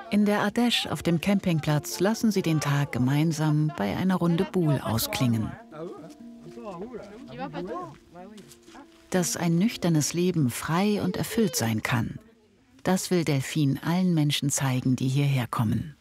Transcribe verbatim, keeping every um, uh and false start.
In der Ardèche auf dem Campingplatz lassen sie den Tag gemeinsam bei einer Runde Boule ausklingen. Dass ein nüchternes Leben frei und erfüllt sein kann, das will Delphine allen Menschen zeigen, die hierher kommen.